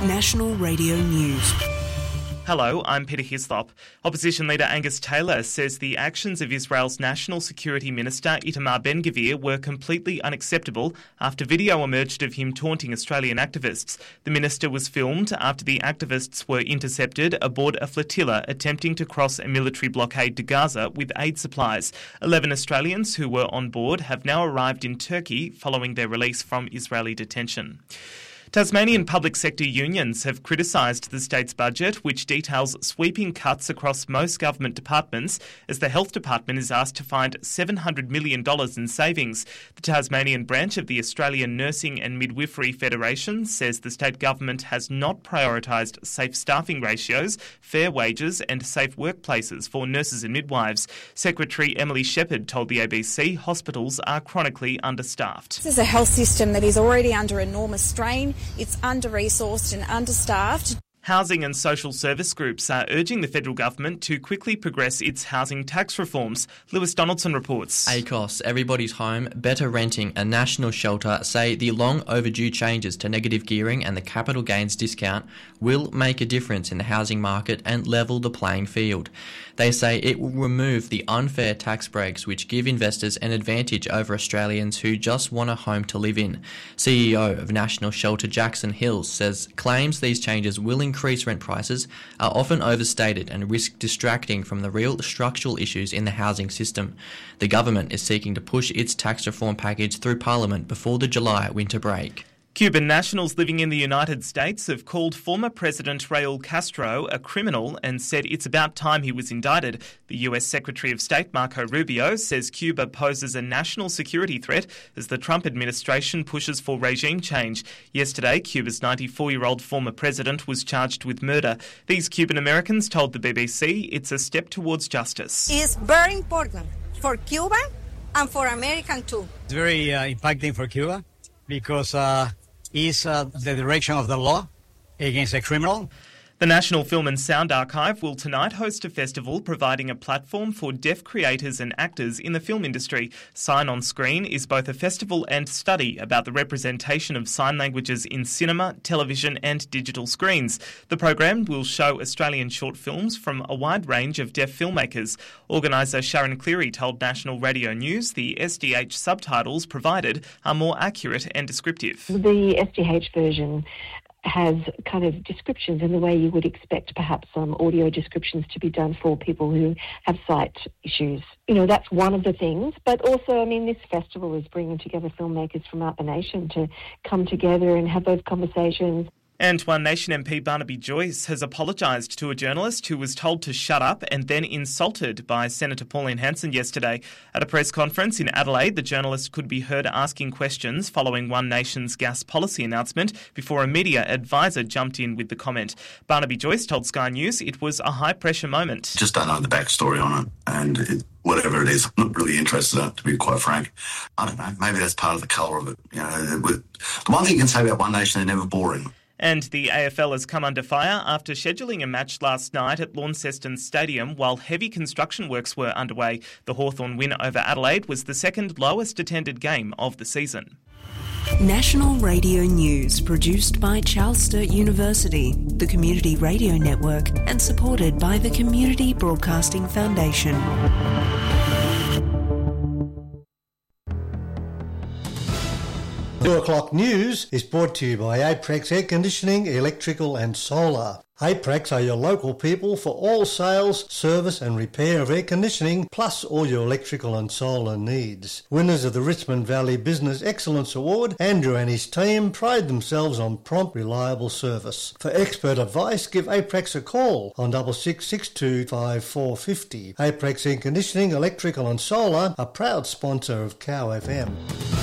National Radio News. Hello, I'm Peter Hislop. Opposition leader Angus Taylor says the actions of Israel's National Security Minister Itamar Ben-Gvir were completely unacceptable after video emerged of him taunting Australian activists. The minister was filmed after the activists were intercepted aboard a flotilla attempting to cross a military blockade to Gaza with aid supplies. 11 Australians who were on board have now arrived in Turkey following their release from Israeli detention. Tasmanian public sector unions have criticised the state's budget, which details sweeping cuts across most government departments, as the Health Department is asked to find $700 million in savings. The Tasmanian branch of the Australian Nursing and Midwifery Federation says the state government has not prioritised safe staffing ratios, fair wages and safe workplaces for nurses and midwives. Secretary Emily Shepherd told the ABC hospitals are chronically understaffed. This is a health system that is already under enormous strain. It's under-resourced and understaffed. Housing and social service groups are urging the federal government to quickly progress its housing tax reforms. Lewis Donaldson reports. ACOS, Everybody's Home, Better Renting and National Shelter say the long overdue changes to negative gearing and the capital gains discount will make a difference in the housing market and level the playing field. They say it will remove the unfair tax breaks which give investors an advantage over Australians who just want a home to live in. CEO of National Shelter Jackson Hills says claims these changes will increase rent prices are often overstated and risk distracting from the real structural issues in the housing system. The government is seeking to push its tax reform package through Parliament before the July winter break. Cuban nationals living in the United States have called former President Raul Castro a criminal and said it's about time he was indicted. The US Secretary of State Marco Rubio says Cuba poses a national security threat as the Trump administration pushes for regime change. Yesterday, Cuba's 94-year-old former president was charged with murder. These Cuban Americans told the BBC it's a step towards justice. It's very important for Cuba and for American too. It's very impacting for Cuba because is the direction of the law against a criminal. The National Film and Sound Archive will tonight host a festival providing a platform for deaf creators and actors in the film industry. Sign on Screen is both a festival and study about the representation of sign languages in cinema, television and digital screens. The program will show Australian short films from a wide range of deaf filmmakers. Organiser Sharon Cleary told National Radio News the SDH subtitles provided are more accurate and descriptive. The SDH version has kind of descriptions in the way you would expect perhaps some audio descriptions to be done for people who have sight issues. You know, that's one of the things. But also, I mean, this festival is bringing together filmmakers from out the nation to come together and have those conversations. And One Nation MP Barnaby Joyce has apologised to a journalist who was told to shut up and then insulted by Senator Pauline Hanson yesterday. At a press conference in Adelaide, the journalist could be heard asking questions following One Nation's gas policy announcement before a media advisor jumped in with the comment. Barnaby Joyce told Sky News it was a high-pressure moment. Just don't know the backstory on it, and whatever it is, I'm not really interested in it, to be quite frank. I don't know, maybe that's part of the colour of it. You know, the one thing you can say about One Nation, they're never boring. And the AFL has come under fire after scheduling a match last night at Launceston Stadium while heavy construction works were underway. The Hawthorn win over Adelaide was the second lowest attended game of the season. National Radio News, produced by Charles Sturt University, the Community Radio Network, and supported by the Community Broadcasting Foundation. 2 o'clock news is brought to you by Aprex Air Conditioning, Electrical and Solar. Aprex are your local people for all sales, service and repair of air conditioning, plus all your electrical and solar needs. Winners of the Richmond Valley Business Excellence Award, Andrew and his team pride themselves on prompt, reliable service. For expert advice, give Aprex a call on 6662 5450. Aprex Air Conditioning, Electrical and Solar, a proud sponsor of Cow FM.